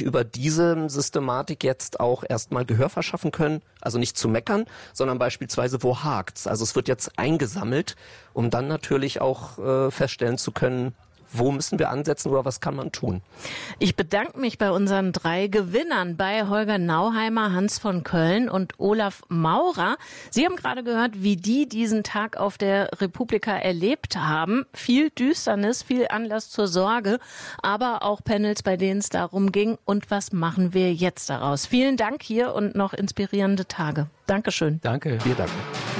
sich über diese Systematik jetzt auch erstmal Gehör verschaffen können. Also nicht zu meckern, sondern beispielsweise, wo hakt's? Also es wird jetzt eingesammelt, um dann natürlich auch feststellen zu können, wo müssen wir ansetzen oder was kann man tun? Ich bedanke mich bei unseren 3 Gewinnern, bei Holger Nauheimer, Hans von Köln und Olaf Maurer. Sie haben gerade gehört, wie die diesen Tag auf der Republika erlebt haben. Viel Düsternis, viel Anlass zur Sorge, aber auch Panels, bei denen es darum ging, und was machen wir jetzt daraus? Vielen Dank hier und noch inspirierende Tage. Dankeschön. Danke. Wir danken.